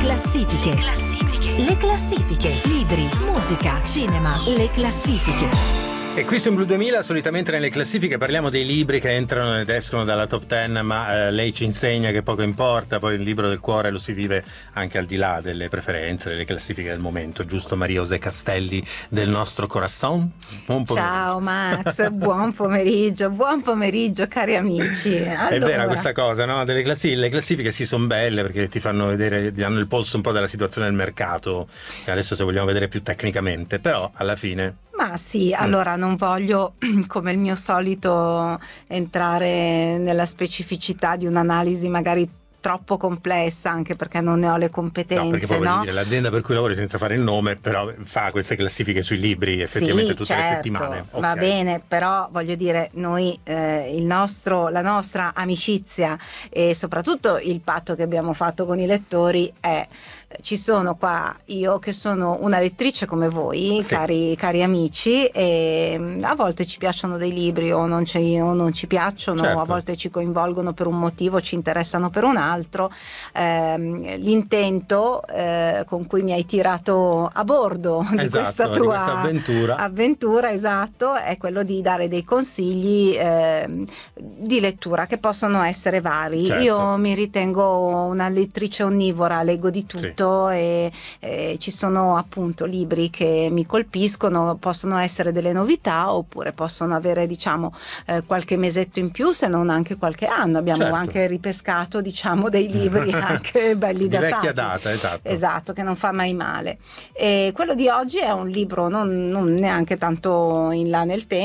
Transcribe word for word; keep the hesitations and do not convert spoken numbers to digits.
classifiche. Le classifiche. Le classifiche. Libri, musica, cinema. Le classifiche. E qui su Blu duemila solitamente nelle classifiche parliamo dei libri che entrano ed escono dalla top dieci, ma eh, lei ci insegna che poco importa, poi il libro del cuore lo si vive anche al di là delle preferenze, delle classifiche del momento, giusto Maria José Castelli del nostro corazon? Buon pomeriggio. Ciao Max, buon pomeriggio, buon pomeriggio cari amici. Allora... È vera questa cosa, no? Delle classi- le classifiche sì sono belle perché ti fanno vedere, ti danno il polso un po' della situazione del mercato, adesso se vogliamo vedere più tecnicamente, però alla fine... Ma sì, allora non voglio, come il mio solito, entrare nella specificità di un'analisi magari troppo complessa, anche perché non ne ho le competenze. No, perché poi voglio no? dire, l'azienda per cui lavori, senza fare il nome, però fa queste classifiche sui libri effettivamente sì, tutte certo, le settimane. Va okay. bene, però voglio dire, noi eh, il nostro, la nostra amicizia e soprattutto il patto che abbiamo fatto con i lettori è: ci sono qua io che sono una lettrice come voi, sì. cari, cari amici, e a volte ci piacciono dei libri o non ci, o non ci piacciono, certo. a volte ci coinvolgono per un motivo, ci interessano per un altro. Eh, l'intento eh, con cui mi hai tirato a bordo di esatto, questa tua di questa avventura. avventura, esatto, è quello di dare dei consigli eh, di lettura che possono essere vari. Certo. Io mi ritengo una lettrice onnivora, leggo di tutto. Sì. E, e ci sono appunto libri che mi colpiscono, possono essere delle novità oppure possono avere diciamo eh, qualche mesetto in più, se non anche qualche anno. Abbiamo certo. anche ripescato diciamo dei libri anche belli di datati, vecchia data, esatto. esatto, che non fa mai male. E quello di oggi è un libro non, non neanche tanto in là nel tempo,